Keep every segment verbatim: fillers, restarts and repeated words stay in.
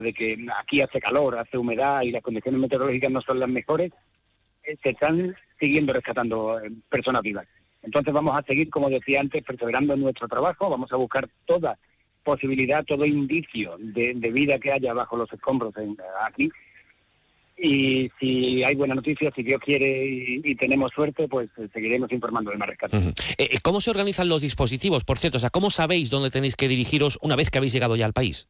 de que aquí hace calor, hace humedad y las condiciones meteorológicas no son las mejores, eh, se están siguiendo rescatando eh, personas vivas. Entonces vamos a seguir, como decía antes, perseverando en nuestro trabajo, vamos a buscar toda posibilidad, todo indicio de, de vida que haya bajo los escombros en, aquí. Y si hay buena noticia, si Dios quiere y, y tenemos suerte, pues eh, seguiremos informando del más rescate. Uh-huh. Eh, ¿Cómo se organizan los dispositivos, por cierto? O sea, ¿cómo sabéis dónde tenéis que dirigiros una vez que habéis llegado ya al país?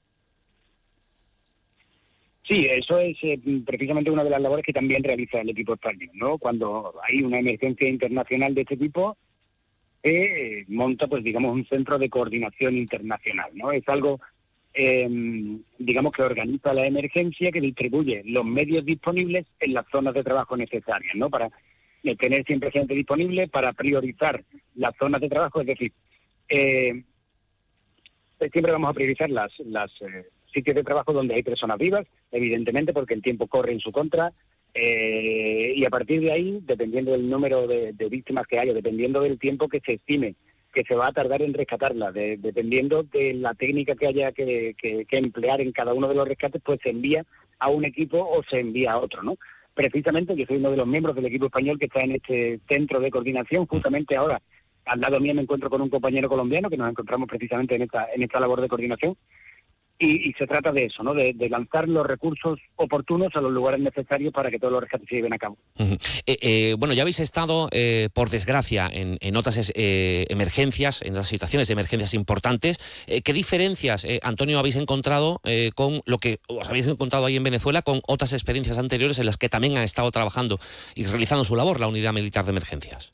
Sí, eso es eh, precisamente una de las labores que también realiza el equipo español, ¿no? Cuando hay una emergencia internacional de este tipo, eh, monta, pues digamos, un centro de coordinación internacional, ¿no? Es algo, eh, digamos, que organiza la emergencia, que distribuye los medios disponibles en las zonas de trabajo necesarias, ¿no? Para eh, tener siempre gente disponible, para priorizar las zonas de trabajo, es decir, eh, siempre vamos a priorizar las... las eh, sitios de trabajo donde hay personas vivas, evidentemente, porque el tiempo corre en su contra, eh, y a partir de ahí, dependiendo del número de, de víctimas que haya, dependiendo del tiempo que se estime que se va a tardar en rescatarlas, de, dependiendo de la técnica que haya que, que, que emplear en cada uno de los rescates, pues se envía a un equipo o se envía a otro, ¿no? Precisamente, yo soy uno de los miembros del equipo español que está en este centro de coordinación, justamente ahora, al lado mío me encuentro con un compañero colombiano, que nos encontramos precisamente en esta, en esta labor de coordinación. Y, y se trata de eso, ¿no? De, de lanzar los recursos oportunos a los lugares necesarios para que todos los rescates se lleven a cabo. Uh-huh. eh, eh, bueno, ya habéis estado, eh, por desgracia, en, en otras eh, emergencias, en otras situaciones de emergencias importantes. Eh, ¿Qué diferencias, eh, Antonio, habéis encontrado eh, con lo que os habéis encontrado ahí en Venezuela con otras experiencias anteriores en las que también han estado trabajando y realizando su labor la Unidad Militar de Emergencias?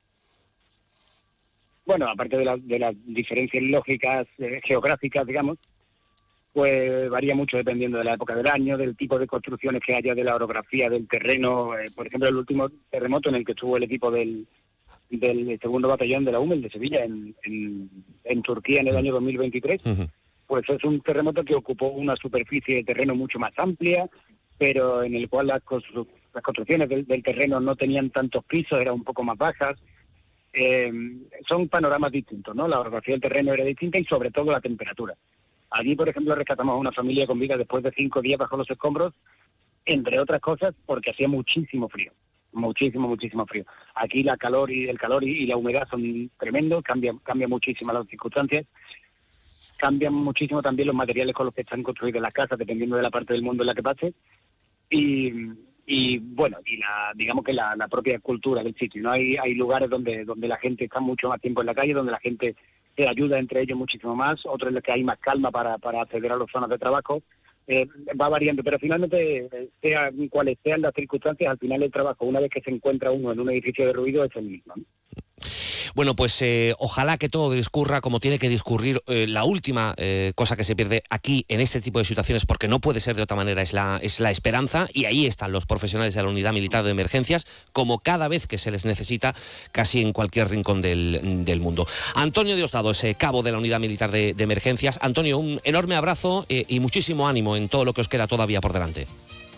Bueno, aparte de, la, de las diferencias lógicas, eh, geográficas, digamos, pues varía mucho dependiendo de la época del año, del tipo de construcciones que haya, de la orografía del terreno. Eh, por ejemplo, el último terremoto en el que estuvo el equipo del, del segundo batallón de la U M E L de Sevilla, en, en, en Turquía en el año dos mil veintitrés, uh-huh. Pues es un terremoto que ocupó una superficie de terreno mucho más amplia, pero en el cual las, constru- las construcciones del, del terreno no tenían tantos pisos, eran un poco más bajas. Eh, son panoramas distintos, ¿no? La orografía del terreno era distinta y sobre todo la temperatura. Allí, por ejemplo, rescatamos a una familia con vida después de cinco días bajo los escombros, entre otras cosas, porque hacía muchísimo frío, muchísimo, muchísimo frío. Aquí la calor y el calor y, y la humedad son tremendos, cambian, cambian muchísimo las circunstancias, cambian muchísimo también los materiales con los que están construidas las casas, dependiendo de la parte del mundo en la que pase, y, y bueno, y la, digamos que la, la propia cultura del sitio, ¿no? Hay, hay lugares donde, donde la gente está mucho más tiempo en la calle, donde la gente se ayuda entre ellos muchísimo más, otros en los que hay más calma para, para acceder a las zonas de trabajo, eh, va variando, pero finalmente, sea cuales sean las circunstancias, al final el trabajo, una vez que se encuentra uno en un edificio de ruido, es el mismo, ¿no? Bueno, pues eh, ojalá que todo discurra como tiene que discurrir. Eh, la última eh, cosa que se pierde aquí en este tipo de situaciones, porque no puede ser de otra manera, es la, es la esperanza, y ahí están los profesionales de la Unidad Militar de Emergencias, como cada vez que se les necesita, casi en cualquier rincón del, del mundo. Antonio Diosdado es eh, cabo de la Unidad Militar de, de Emergencias. Antonio, un enorme abrazo eh, y muchísimo ánimo en todo lo que os queda todavía por delante.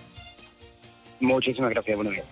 Muchísimas gracias, buenos días.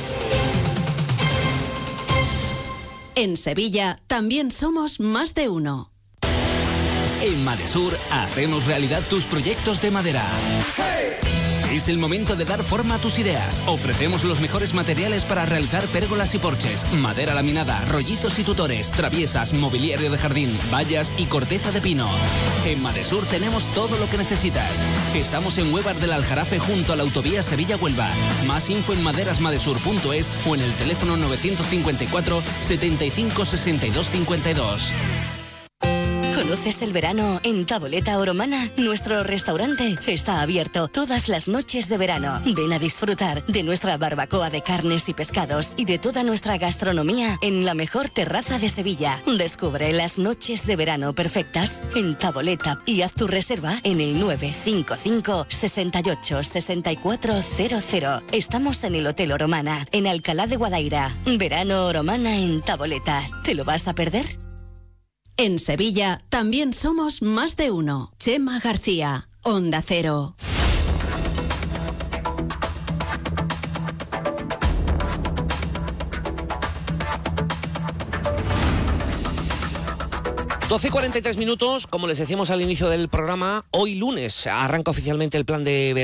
En Sevilla también somos más de uno. En Madesur hacemos realidad tus proyectos de madera. Es el momento de dar forma a tus ideas. Ofrecemos los mejores materiales para realizar pérgolas y porches, madera laminada, rollizos y tutores, traviesas, mobiliario de jardín, vallas y corteza de pino. En Madesur tenemos todo lo que necesitas. Estamos en Huevar del Aljarafe junto a la autovía Sevilla-Huelva. Más info en maderasmadesur punto es o en el teléfono novecientos cincuenta y cuatro, setenta y cinco, sesenta y dos, cincuenta y dos. ¿Conoces el verano en Taboleta Oromana? Nuestro restaurante está abierto todas las noches de verano. Ven a disfrutar de nuestra barbacoa de carnes y pescados y de toda nuestra gastronomía en la mejor terraza de Sevilla. Descubre las noches de verano perfectas en Taboleta y haz tu reserva en el nueve cinco cinco, sesenta y ocho, sesenta y cuatro cero cero. Estamos en el Hotel Oromana, en Alcalá de Guadaira. Verano Oromana en Taboleta. ¿Te lo vas a perder? En Sevilla también somos más de uno. Chema García, Onda Cero. doce y cuarenta y tres minutos, como les decíamos al inicio del programa, hoy lunes arranca oficialmente el plan de verano.